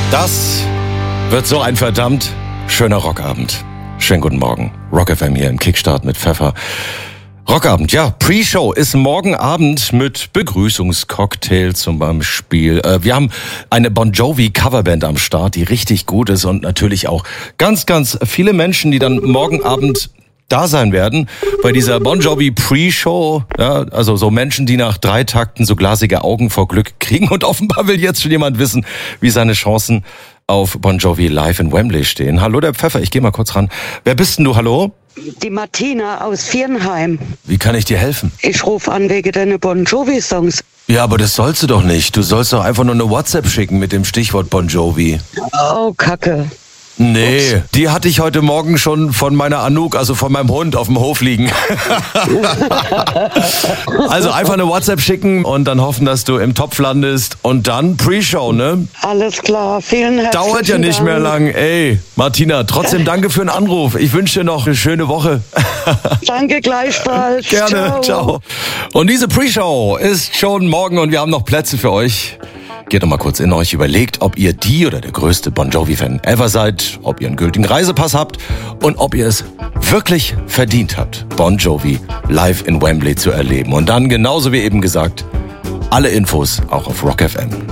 Das wird so ein verdammt schöner Rockabend. Schönen guten Morgen. Rock FM hier im Kickstart mit Pfeffer. Rockabend, ja, Pre-Show ist morgen Abend mit Begrüßungscocktail zum Beispiel. Wir haben eine Bon Jovi Coverband am Start, die richtig gut ist und natürlich auch ganz, ganz viele Menschen, die dann morgen Abend da sein werden bei dieser Bon Jovi Pre-Show. Ja, also so Menschen, die nach 3 Takten so glasige Augen vor Glück kriegen, und offenbar will jetzt schon jemand wissen, wie seine Chancen auf Bon Jovi live in Wembley stehen. Hallo, der Pfeffer, ich gehe mal kurz ran. Wer bist denn du, hallo? Die Martina aus Viernheim. Wie kann ich dir helfen? Ich rufe an wegen deiner Bon Jovi-Songs. Ja, aber das sollst du doch nicht. Du sollst doch einfach nur eine WhatsApp schicken mit dem Stichwort Bon Jovi. Oh, Kacke. Nee, die hatte ich heute Morgen schon von meiner Anouk, also von meinem Hund, auf dem Hof liegen. Also einfach eine WhatsApp schicken und dann hoffen, dass du im Topf landest. Und dann Pre-Show, ne? Alles klar, vielen herzlichen Dank. Dauert ja nicht mehr lang. Ey, Martina, trotzdem danke für den Anruf. Ich wünsche dir noch eine schöne Woche. Danke gleichfalls. Gerne, ciao. Und diese Pre-Show ist schon morgen und wir haben noch Plätze für euch. Geht doch mal kurz in euch, überlegt, ob ihr die oder der größte Bon Jovi-Fan ever seid, ob ihr einen gültigen Reisepass habt und ob ihr es wirklich verdient habt, Bon Jovi live in Wembley zu erleben. Und dann, genauso wie eben gesagt, alle Infos auch auf Rock FM.